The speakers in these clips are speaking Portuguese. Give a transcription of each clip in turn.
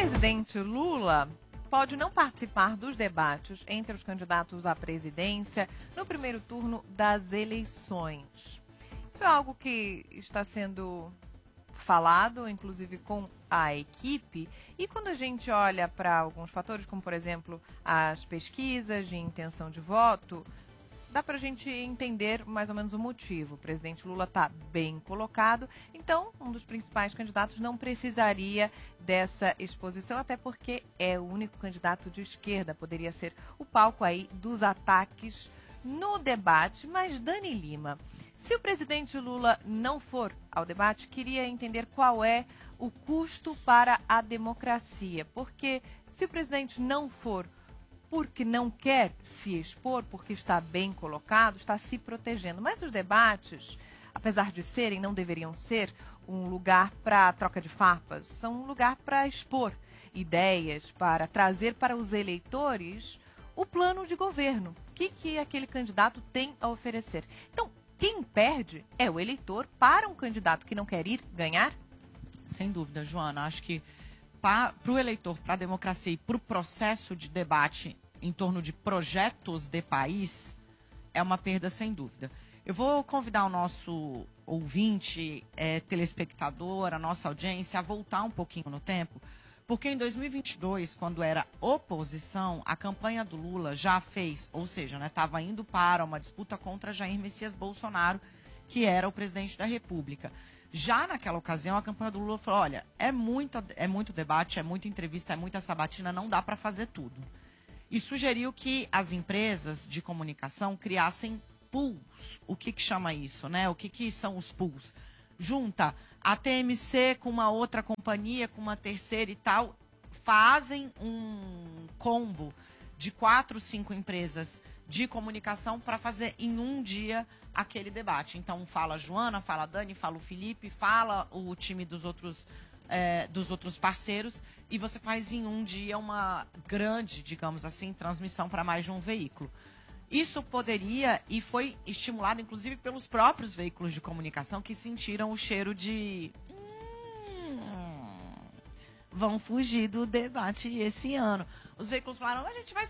presidente Lula pode não participar dos debates entre os candidatos à presidência no primeiro turno das eleições. Isso é algo que está sendo falado, inclusive com a equipe, e quando a gente olha para alguns fatores, como por exemplo as pesquisas de intenção de voto, dá para a gente entender mais ou menos o motivo. O presidente Lula está bem colocado, então um dos principais candidatos não precisaria dessa exposição, até porque é o único candidato de esquerda, poderia ser o palco aí dos ataques no debate. Mas Dani Lima, se o presidente Lula não for ao debate, queria entender qual é o custo para a democracia, porque se o presidente não for porque não quer se expor, porque está bem colocado, está se protegendo. Mas os debates, apesar de serem, não deveriam ser um lugar para troca de farpas, são um lugar para expor ideias, para trazer para os eleitores o plano de governo. O que aquele candidato tem a oferecer? Então, quem perde é o eleitor para um candidato que não quer ir ganhar? Sem dúvida, Joana. Acho que para o eleitor, para a democracia e para o processo de debate em torno de projetos de país, é uma perda sem dúvida. Eu vou convidar o nosso ouvinte, telespectador, a nossa audiência, a voltar um pouquinho no tempo, porque em 2022, quando era oposição, a campanha do Lula já fez, ou seja, estava indo para uma disputa contra Jair Messias Bolsonaro, que era o presidente da República. Já naquela ocasião, a campanha do Lula falou, olha, é muito debate, é muita entrevista, é muita sabatina, não dá para fazer tudo. E sugeriu que as empresas de comunicação criassem pools. O que chama isso, né? O que são os pools? Junta a TMC com uma outra companhia, com uma terceira e tal, fazem um combo de 4, 5 empresas de comunicação para fazer em um dia aquele debate. Então fala a Joana, fala a Dani, fala o Felipe, fala o time dos outros parceiros, e você faz em um dia uma grande, digamos assim, transmissão para mais de um veículo. Isso poderia, e foi estimulado inclusive pelos próprios veículos de comunicação, que sentiram o cheiro de vão fugir do debate esse ano. Os veículos falaram, a gente vai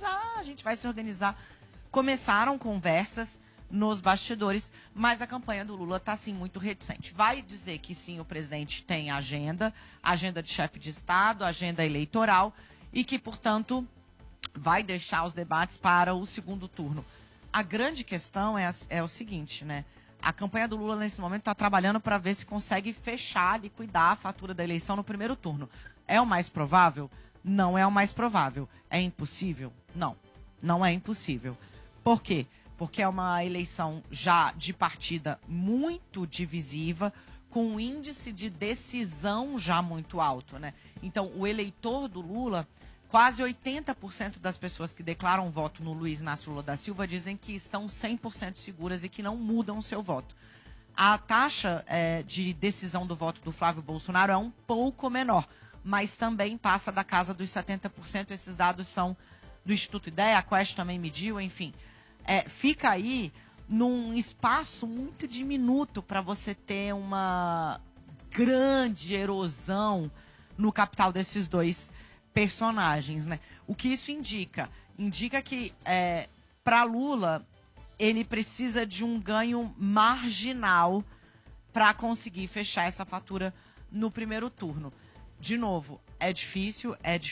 se organizar. Começaram conversas nos bastidores, mas a campanha do Lula está, sim, muito reticente. Vai dizer que, sim, o presidente tem agenda de chefe de Estado, agenda eleitoral, e que, portanto, vai deixar os debates para o segundo turno. A grande questão é o seguinte, né? A campanha do Lula, nesse momento, está trabalhando para ver se consegue fechar, liquidar a fatura da eleição no primeiro turno. É o mais provável? Não é o mais provável. É impossível? Não, não é impossível. Por quê? Porque é uma eleição já de partida muito divisiva, com um índice de decisão já muito alto, né? Então, o eleitor do Lula, quase 80% das pessoas que declaram voto no Luiz Inácio Lula da Silva dizem que estão 100% seguras e que não mudam o seu voto. A taxa de decisão do voto do Flávio Bolsonaro é um pouco menor, mas também passa da casa dos 70%. Esses dados são do Instituto Ideia, a Quest também mediu, enfim. Fica aí num espaço muito diminuto para você ter uma grande erosão no capital desses dois personagens, né? O que isso indica? Indica que para Lula ele precisa de um ganho marginal para conseguir fechar essa fatura no primeiro turno. De novo, é difícil,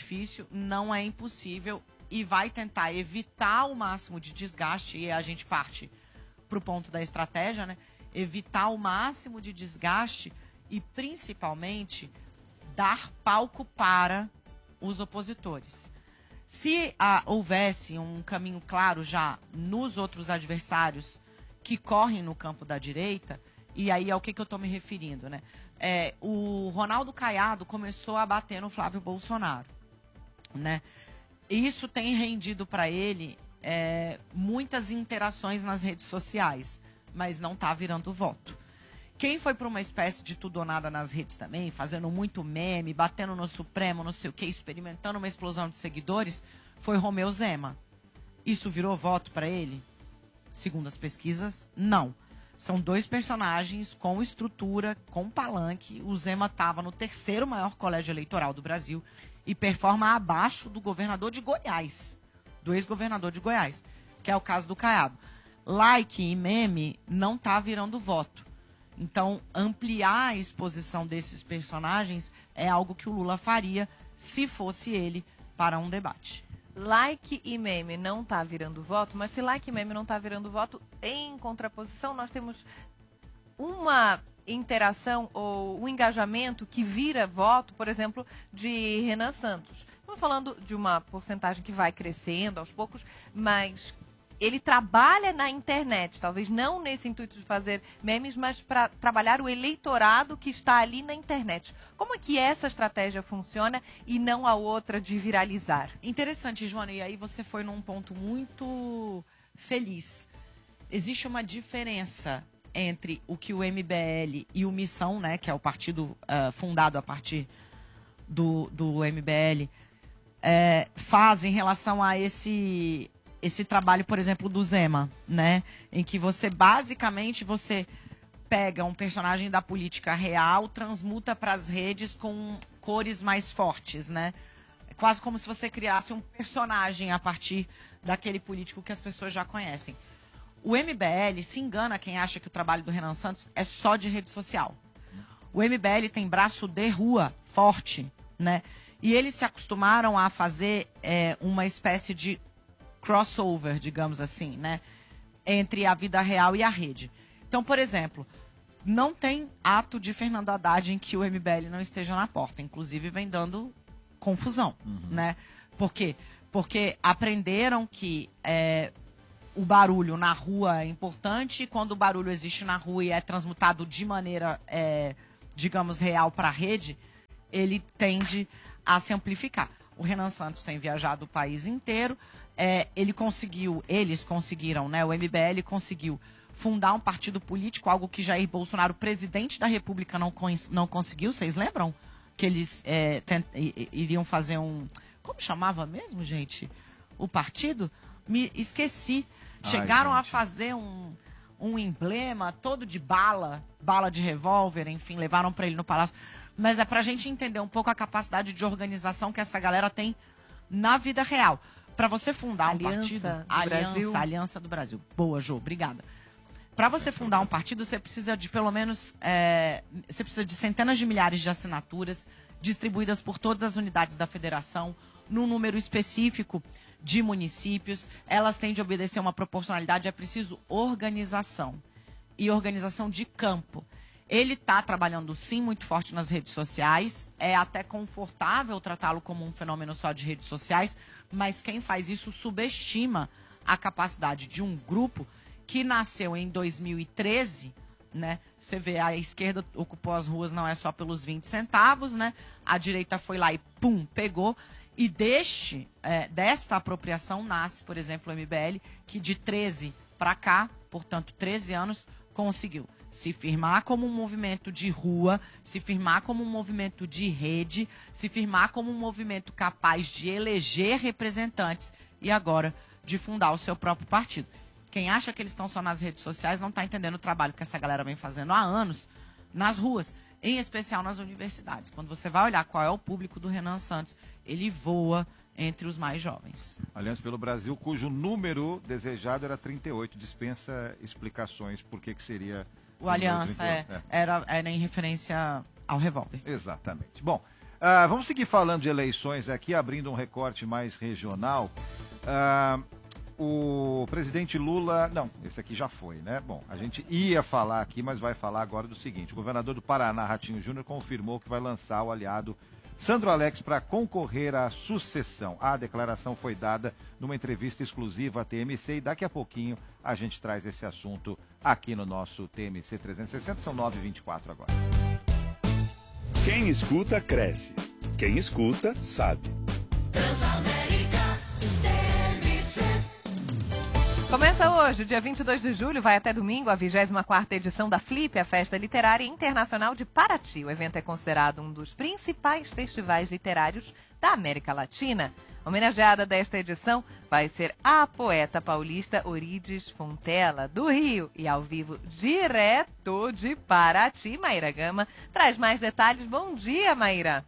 não é impossível, e vai tentar evitar o máximo de desgaste, e a gente parte para o ponto da estratégia, né? Evitar o máximo de desgaste e, principalmente, dar palco para os opositores. Se houvesse um caminho claro já nos outros adversários que correm no campo da direita, e aí ao que eu estou me referindo, né? O Ronaldo Caiado começou a bater no Flávio Bolsonaro, né? Isso tem rendido para ele muitas interações nas redes sociais, mas não está virando voto. Quem foi para uma espécie de tudo ou nada nas redes também, fazendo muito meme, batendo no Supremo, não sei o quê, experimentando uma explosão de seguidores, foi Romeu Zema. Isso virou voto para ele? Segundo as pesquisas, não. São 2 personagens com estrutura, com palanque. O Zema estava no 3º maior colégio eleitoral do Brasil e performa abaixo do governador de Goiás, do ex-governador de Goiás, que é o caso do Caiado. Like e meme não tá virando voto. Então, ampliar a exposição desses personagens é algo que o Lula faria se fosse ele para um debate. Like e meme não tá virando voto, mas se like e meme não tá virando voto, em contraposição nós temos uma interação ou um engajamento que vira voto, por exemplo, de Renan Santos. Estamos falando de uma porcentagem que vai crescendo aos poucos, mas ele trabalha na internet, talvez não nesse intuito de fazer memes, mas para trabalhar o eleitorado que está ali na internet. Como é que essa estratégia funciona e não a outra de viralizar? Interessante, Joana, e aí você foi num ponto muito feliz. Existe uma diferença entre o que o MBL e o Missão, né, que é o partido fundado a partir do MBL, fazem em relação a esse trabalho, por exemplo, do Zema, né? Em que você, basicamente, você pega um personagem da política real, transmuta para as redes com cores mais fortes, né? É quase como se você criasse um personagem a partir daquele político que as pessoas já conhecem. O MBL se engana quem acha que o trabalho do Renan Santos é só de rede social. O MBL tem braço de rua forte, né? E eles se acostumaram a fazer uma espécie de crossover, digamos assim, né, entre a vida real e a rede. Então, por exemplo, não tem ato de Fernando Haddad em que o MBL não esteja na porta. Inclusive, vem dando confusão, né? Por quê? Porque aprenderam que o barulho na rua é importante e quando o barulho existe na rua e é transmutado de maneira, digamos, real para a rede, ele tende a se amplificar. O Renan Santos tem viajado o país inteiro. Eles conseguiram, né? O MBL conseguiu fundar um partido político, algo que Jair Bolsonaro, presidente da República, não conseguiu. Vocês lembram? Que eles iriam fazer um... Como chamava mesmo, gente? O partido? Me esqueci. Chegaram a fazer um emblema todo de bala de revólver, enfim, levaram para ele no Palácio. Mas é pra gente entender um pouco a capacidade de organização que essa galera tem na vida real. Para você fundar um partido... Aliança do Brasil. Boa, Jô, obrigada. Para você fundar um partido, você precisa de pelo menos... você precisa de centenas de milhares de assinaturas distribuídas por todas as unidades da federação, num número específico de municípios. Elas têm de obedecer uma proporcionalidade, é preciso organização. E organização de campo. Ele está trabalhando, sim, muito forte nas redes sociais. É até confortável tratá-lo como um fenômeno só de redes sociais, mas quem faz isso subestima a capacidade de um grupo que nasceu em 2013, né? Você vê, a esquerda ocupou as ruas não é só pelos 20 centavos, né? A direita foi lá e pum, pegou. E desta apropriação nasce, por exemplo, o MBL, que de 13 para cá, portanto 13 anos, conseguiu se firmar como um movimento de rua, se firmar como um movimento de rede, se firmar como um movimento capaz de eleger representantes e agora de fundar o seu próprio partido. Quem acha que eles estão só nas redes sociais não está entendendo o trabalho que essa galera vem fazendo há anos nas ruas, em especial nas universidades. Quando você vai olhar qual é o público do Renan Santos, ele voa entre os mais jovens. Aliança pelo Brasil, cujo número desejado era 38, dispensa explicações por que seria... O Aliança era em referência ao revólver. Exatamente. Bom, vamos seguir falando de eleições aqui, abrindo um recorte mais regional. O presidente Lula... Não, esse aqui já foi, né? Bom, a gente ia falar aqui, mas vai falar agora do seguinte. O governador do Paraná, Ratinho Júnior, confirmou que vai lançar o aliado Sandro Alex para concorrer à sucessão. A declaração foi dada numa entrevista exclusiva à TMC e daqui a pouquinho a gente traz esse assunto aqui no nosso TMC 360. São 9h24 agora. Quem escuta, cresce. Quem escuta, sabe. Começa hoje, dia 22 de julho, vai até domingo, a 24ª edição da Flip, a Festa Literária Internacional de Paraty. O evento é considerado um dos principais festivais literários da América Latina. Homenageada desta edição vai ser a poeta paulista Orides Fontela, do Rio. E ao vivo, direto de Paraty, Maíra Gama traz mais detalhes. Bom dia, Maíra.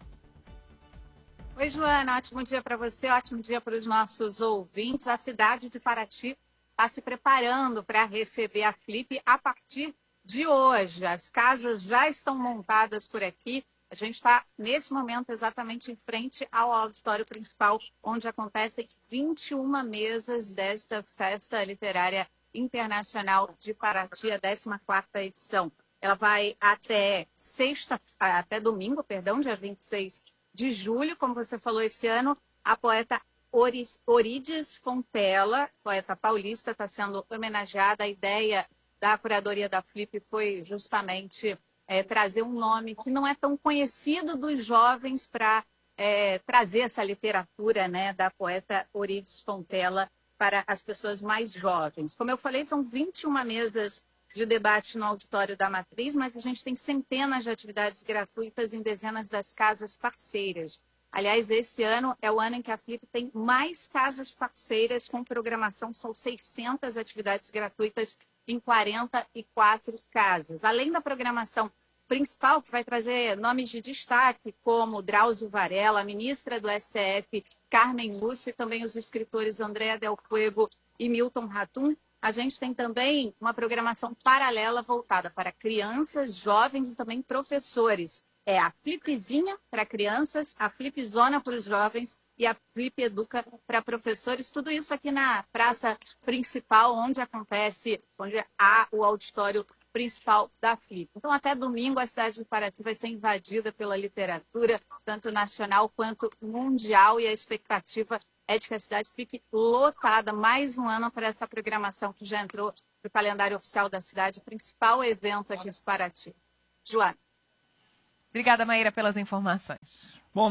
Oi, Joana. Ótimo dia para você, ótimo dia para os nossos ouvintes. A cidade de Paraty está se preparando para receber a Flip a partir de hoje. As casas já estão montadas por aqui. A gente está, nesse momento, exatamente em frente ao auditório principal, onde acontecem 21 mesas desta Festa Literária Internacional de Paraty, a 14ª edição. Ela vai até domingo, dia 26 de julho. Como você falou, esse ano, a poeta Orides Fontela, poeta paulista, está sendo homenageada. A ideia da curadoria da Flip foi justamente trazer um nome que não é tão conhecido dos jovens para trazer essa literatura, né, da poeta Orides Fontela para as pessoas mais jovens. Como eu falei, são 21 mesas de debate no auditório da Matriz, mas a gente tem centenas de atividades gratuitas em dezenas das casas parceiras. Aliás, esse ano é o ano em que a Flip tem mais casas parceiras com programação, são 600 atividades gratuitas em 44 casas. Além da programação principal, que vai trazer nomes de destaque, como Drauzio Varela, a ministra do STF, Carmen Lúcia, e também os escritores Andréa Del Fuego e Milton Ratum, a gente tem também uma programação paralela voltada para crianças, jovens e também professores. É a Flipzinha para crianças, a Flipzona para os jovens e a Flip Educa para professores. Tudo isso aqui na praça principal, onde há o auditório principal da Flip. Então, até domingo, a cidade de Paraty vai ser invadida pela literatura, tanto nacional quanto mundial, e a expectativa é de que a cidade fique lotada mais um ano para essa programação que já entrou no calendário oficial da cidade, o principal evento aqui de Paraty. Joana. Obrigada, Maíra, pelas informações. Bom,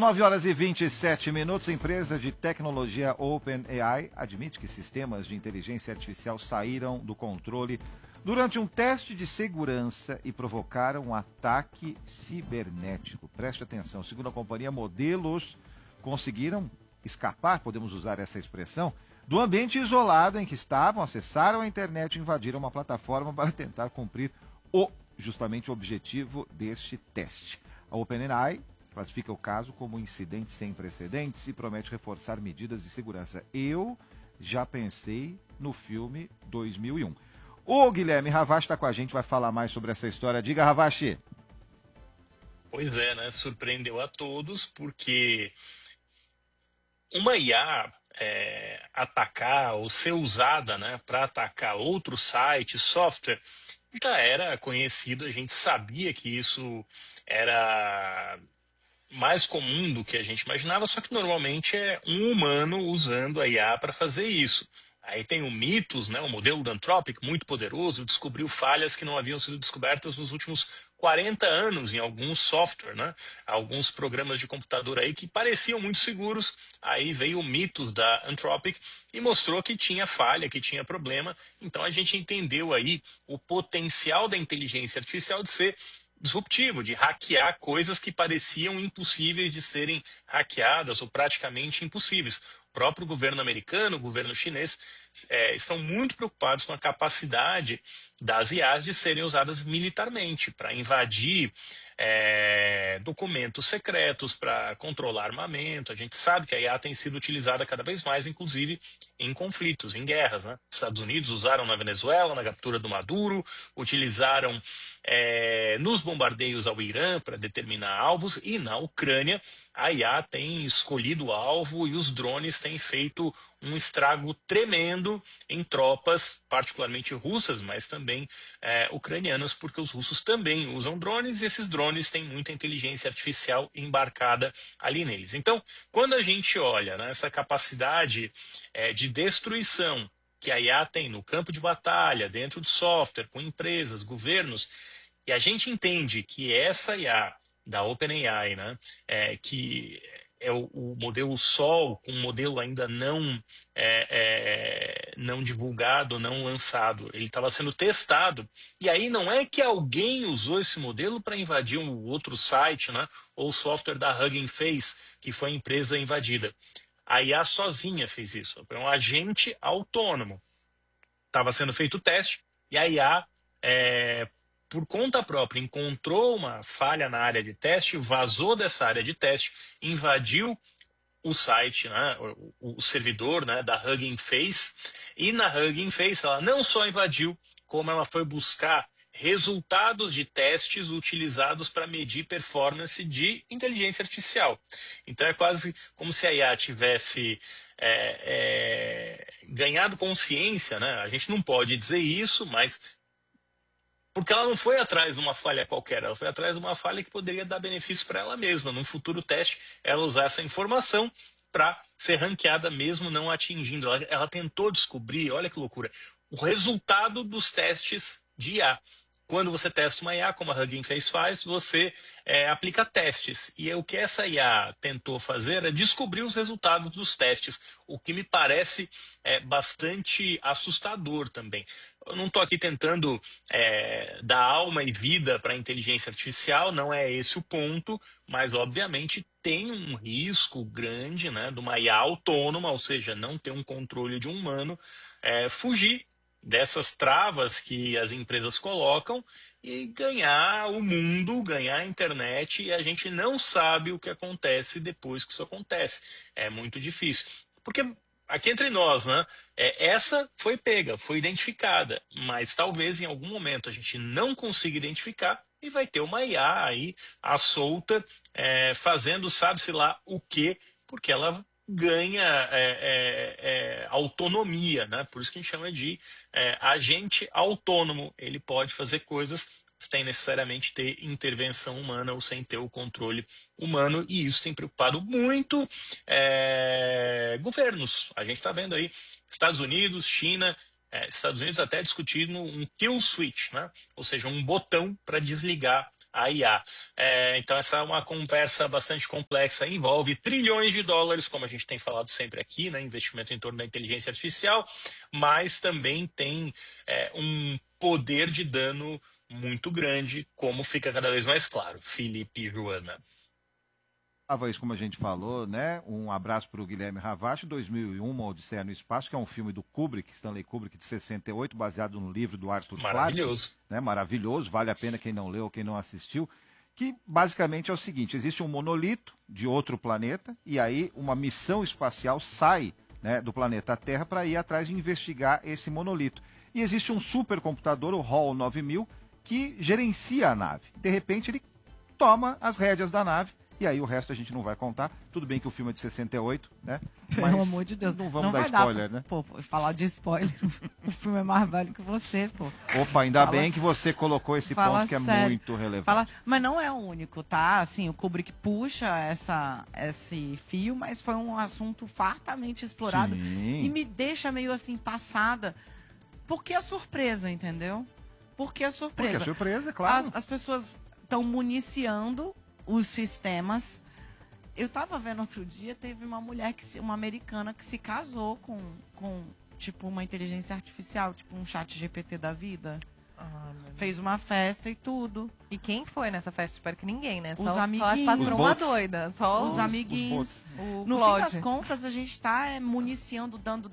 9h27. Empresa de tecnologia OpenAI admite que sistemas de inteligência artificial saíram do controle durante um teste de segurança e provocaram um ataque cibernético. Preste atenção, segundo a companhia, modelos conseguiram escapar, podemos usar essa expressão, do ambiente isolado em que estavam, acessaram a internet e invadiram uma plataforma para tentar cumprir justamente o objetivo deste teste. A OpenAI classifica o caso como um incidente sem precedentes e promete reforçar medidas de segurança. Eu já pensei no filme 2001. O Guilherme Ravache está com a gente, vai falar mais sobre essa história. Diga, Ravache. Pois é, né? Surpreendeu a todos, porque uma IA atacar ou ser usada, né, para atacar outro site, software, já era conhecido, a gente sabia que isso era mais comum do que a gente imaginava, só que normalmente é um humano usando a IA para fazer isso. Aí tem o Mythos, né, o modelo da Anthropic, muito poderoso, descobriu falhas que não haviam sido descobertas nos últimos 40 anos em alguns software, né, alguns programas de computador aí que pareciam muito seguros. Aí veio o Mythos da Anthropic e mostrou que tinha falha, que tinha problema. Então a gente entendeu aí o potencial da inteligência artificial de ser disruptivo, de hackear coisas que pareciam impossíveis de serem hackeadas ou praticamente impossíveis. O próprio governo americano, o governo chinês, estão muito preocupados com a capacidade das IAs de serem usadas militarmente para invadir documentos secretos, para controlar armamento. A gente sabe que a IA tem sido utilizada cada vez mais, inclusive em conflitos, em guerras, né? Os Estados Unidos usaram na Venezuela, na captura do Maduro, utilizaram nos bombardeios ao Irã para determinar alvos, e na Ucrânia a IA tem escolhido o alvo e os drones têm feito um estrago tremendo em tropas, particularmente russas, mas também ucranianas, porque os russos também usam drones e esses drones têm muita inteligência artificial embarcada ali neles. Então, quando a gente olha, né, essa capacidade de destruição que a IA tem no campo de batalha, dentro de software, com empresas, governos, e a gente entende que essa IA da OpenAI, né, que é o modelo Sol, um modelo ainda não divulgado, não lançado. Ele estava sendo testado. E aí não é que alguém usou esse modelo para invadir um outro site, né? Ou o software da Hugging Face, que foi a empresa invadida. A IA sozinha fez isso. Foi um agente autônomo. Estava sendo feito o teste e a IA, por conta própria, encontrou uma falha na área de teste, vazou dessa área de teste, invadiu o site, né, o servidor, né, da Hugging Face, e na Hugging Face ela não só invadiu, como ela foi buscar resultados de testes utilizados para medir performance de inteligência artificial. Então é quase como se a IA tivesse ganhado consciência, né? A gente não pode dizer isso, mas porque ela não foi atrás de uma falha qualquer, ela foi atrás de uma falha que poderia dar benefício para ela mesma. Num futuro teste, ela usar essa informação para ser ranqueada mesmo não atingindo. Ela tentou descobrir, olha que loucura, o resultado dos testes de IA. Quando você testa uma IA, como a Hugging Face faz, você aplica testes. E o que essa IA tentou fazer é descobrir os resultados dos testes, o que me parece bastante assustador também. Eu não estou aqui tentando dar alma e vida para a inteligência artificial, não é esse o ponto, mas obviamente tem um risco grande, né, de uma IA autônoma, ou seja, não ter um controle de um humano, fugir dessas travas que as empresas colocam e ganhar o mundo, ganhar a internet, e a gente não sabe o que acontece depois que isso acontece. É muito difícil. Porque aqui entre nós, né, essa foi pega, foi identificada, mas talvez em algum momento a gente não consiga identificar e vai ter uma IA aí à solta, fazendo sabe-se lá o quê, porque ela ganha autonomia, né? Por isso que a gente chama de agente autônomo. Ele pode fazer coisas sem necessariamente ter intervenção humana ou sem ter o controle humano, e isso tem preocupado muito governos. A gente está vendo aí Estados Unidos, China, Estados Unidos até discutindo um kill switch, né? Ou seja, um botão para desligar a IA. Então essa é uma conversa bastante complexa, envolve trilhões de dólares, como a gente tem falado sempre aqui, né, investimento em torno da inteligência artificial, mas também tem um poder de dano muito grande, como fica cada vez mais claro. Felipe e Joana. Isso, como a gente falou, né? Um abraço para o Guilherme Ravache, 2001, Uma Odisseia no Espaço, que é um filme do Kubrick, Stanley Kubrick, de 68, baseado no livro do Arthur Clarke. Maravilhoso. Né? Maravilhoso, vale a pena quem não leu ou quem não assistiu, que basicamente é o seguinte: existe um monolito de outro planeta, e aí uma missão espacial sai, né, do planeta Terra para ir atrás de investigar esse monolito. E existe um supercomputador, o HAL 9000, que gerencia a nave. De repente ele toma as rédeas da nave, e aí o resto a gente não vai contar. Tudo bem que o filme é de 68, né? Mas pelo amor de Deus, não vamos dar spoiler, né? Pô, falar de spoiler, o filme é mais velho que você, pô. Opa, ainda bem que você colocou esse ponto que é muito relevante. Mas não é o único, tá? Assim, o Kubrick puxa esse fio, mas foi um assunto fartamente explorado. Sim. E me deixa meio assim, passada. Porque é surpresa, entendeu? Porque é surpresa. Porque é surpresa, claro. As pessoas estão municiando os sistemas. Eu tava vendo outro dia, teve uma mulher, uma americana, que se casou com tipo, uma inteligência artificial, tipo um chat GPT da vida. Fez uma festa e tudo. E quem foi nessa festa? Espero que ninguém, né? Os amiguinhos. Só as patroas doidas. Só os amiguinhos. No fim das contas, a gente tá municiando, dando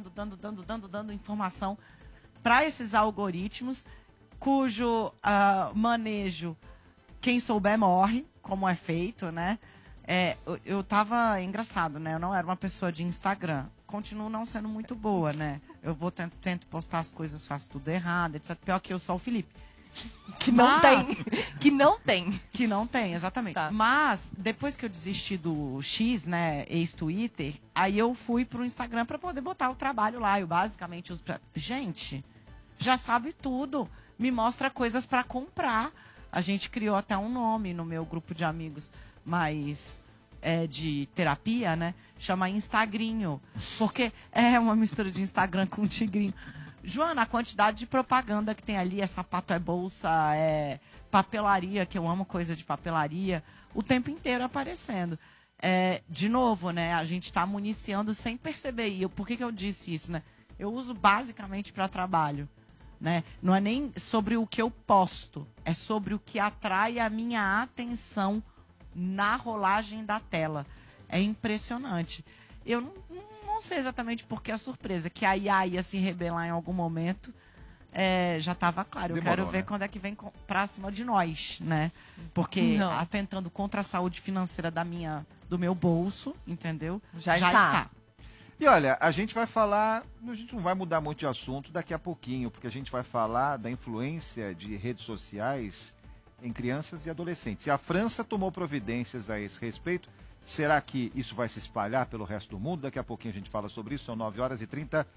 informação para esses algoritmos, cujo manejo, quem souber morre, como é feito, né? Eu tava engraçado, né? Eu não era uma pessoa de Instagram. Continuo não sendo muito boa, né? Eu tento postar as coisas, faço tudo errado, etc. Pior que eu sou o Felipe. Que não tem. Que não tem. Que não tem, exatamente. Tá. Mas, depois que eu desisti do X, né, ex-Twitter, aí eu fui pro Instagram para poder botar o trabalho lá. Eu basicamente uso pra... Gente, já sabe tudo. Me mostra coisas para comprar. A gente criou até um nome no meu grupo de amigos, mas de terapia, né? Chama Instagrinho. Porque é uma mistura de Instagram com tigrinho. Joana, a quantidade de propaganda que tem ali, sapato é bolsa, papelaria, que eu amo coisa de papelaria, o tempo inteiro aparecendo. de novo, né? A gente está municiando sem perceber. E por que eu disse isso, né? Eu uso basicamente para trabalho, né? Não é nem sobre o que eu posto, é sobre o que atrai a minha atenção na rolagem da tela. É impressionante. Eu não sei exatamente por que a surpresa, que a IA ia se rebelar em algum momento, já estava claro. Eu quero ver quando é que vem pra cima de nós, né? Porque atentando contra a saúde financeira do meu bolso, entendeu? Já está. E olha, a gente vai falar, a gente não vai mudar muito de assunto daqui a pouquinho, porque a gente vai falar da influência de redes sociais em crianças e adolescentes. E a França tomou providências a esse respeito. Será que isso vai se espalhar pelo resto do mundo? Daqui a pouquinho a gente fala sobre isso. São 9h35.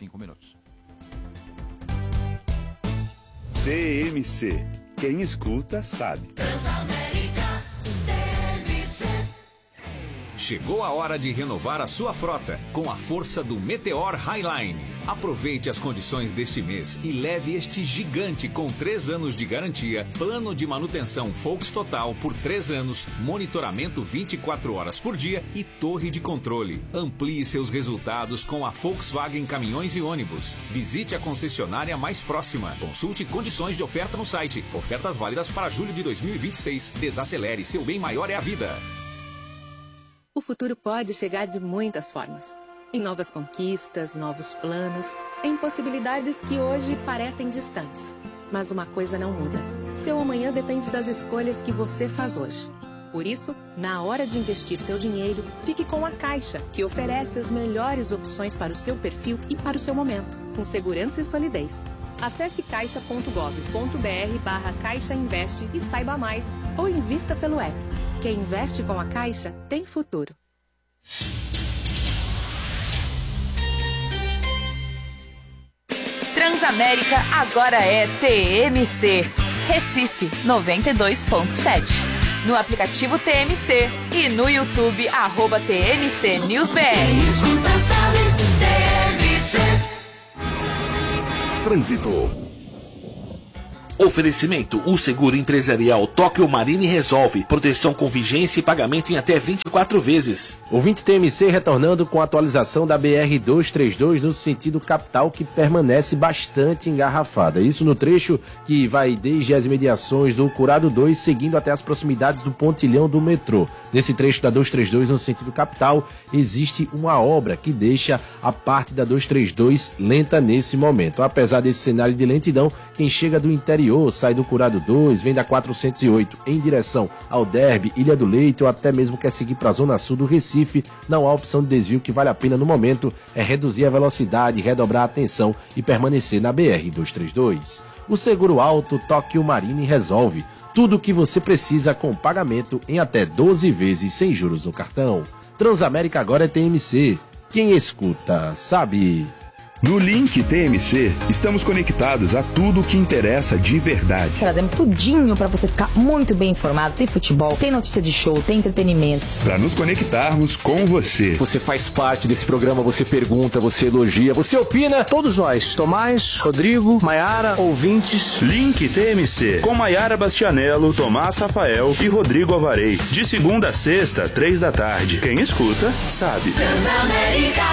TMC. Quem escuta, sabe. Transamérica TMC. Chegou a hora de renovar a sua frota com a força do Meteor Highline. Aproveite as condições deste mês e leve este gigante com 3 anos de garantia, plano de manutenção Volks Total por 3 anos, monitoramento 24 horas por dia e torre de controle. Amplie seus resultados com a Volkswagen Caminhões e Ônibus. Visite a concessionária mais próxima. Consulte condições de oferta no site. Ofertas válidas para julho de 2026. Desacelere, seu bem maior é a vida. O futuro pode chegar de muitas formas. Em novas conquistas, novos planos, em possibilidades que hoje parecem distantes. Mas uma coisa não muda. Seu amanhã depende das escolhas que você faz hoje. Por isso, na hora de investir seu dinheiro, fique com a Caixa, que oferece as melhores opções para o seu perfil e para o seu momento, com segurança e solidez. Acesse caixa.gov.br/Caixa Investe e saiba mais, ou invista pelo app. Quem investe com a Caixa tem futuro. Transamérica agora é TMC. Recife 92.7. No aplicativo TMC e no YouTube @TMC News BR. Escuta, sabe, TMC. Trânsito. Oferecimento: o seguro empresarial Tóquio Marine resolve. Proteção com vigência e pagamento em até 24 vezes. Ouvinte TMC retornando com a atualização da BR-232 no sentido capital, que permanece bastante engarrafada. Isso no trecho que vai desde as imediações do Curado 2, seguindo até as proximidades do pontilhão do metrô. Nesse trecho da 232 no sentido capital, existe uma obra que deixa a parte da 232 lenta nesse momento. Apesar desse cenário de lentidão, quem chega do interior sai do Curado 2, vem da 408 em direção ao Derby, Ilha do Leite, ou até mesmo quer seguir para a zona sul do Recife, não há opção de desvio. Que vale a pena no momento é reduzir a velocidade, redobrar a atenção e permanecer na BR-232. O Seguro Alto Tóquio Marine resolve. Tudo o que você precisa com pagamento em até 12 vezes sem juros no cartão. Transamérica agora é TMC. Quem escuta, sabe. No Link TMC, estamos conectados a tudo o que interessa de verdade. Trazemos tudinho para você ficar muito bem informado. Tem futebol, tem notícia de show, tem entretenimento. Para nos conectarmos com você. Você faz parte desse programa, você pergunta, você elogia, você opina. Todos nós, Tomás, Rodrigo, Maiara, ouvintes. Link TMC, com Maiara Bastianello, Tomás Rafael e Rodrigo Alvarez. De segunda a sexta, 3 da tarde. Quem escuta, sabe. Transamérica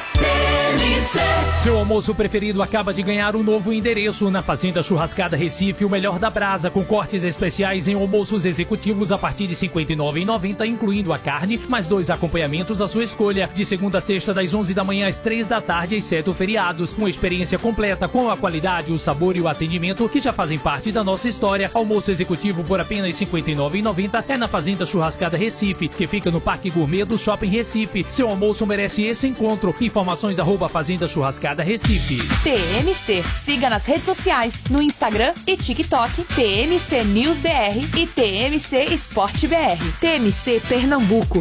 TMC. Seu almoço preferido acaba de ganhar um novo endereço na Fazenda Churrascada Recife, o melhor da brasa, com cortes especiais em almoços executivos a partir de R$ 59,90, incluindo a carne, mais 2 acompanhamentos à sua escolha, de segunda a sexta, das 11 da manhã às 3 da tarde, exceto feriados. Uma experiência completa com a qualidade, o sabor e o atendimento que já fazem parte da nossa história. Almoço executivo por apenas R$ 59,90 é na Fazenda Churrascada Recife, que fica no Parque Gourmet do Shopping Recife. Seu almoço merece esse encontro. Informações @Fazenda Churrascada Recife. TMC. Siga nas redes sociais, no Instagram e TikTok, TMC News BR e TMC Esporte BR. TMC Pernambuco,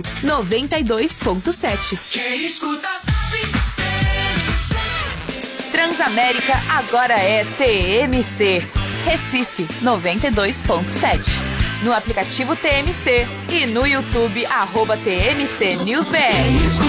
92.7. Quem escuta sabe, TMC. Transamérica agora é TMC. Recife, 92.7. No aplicativo TMC e no YouTube @TMC News BR.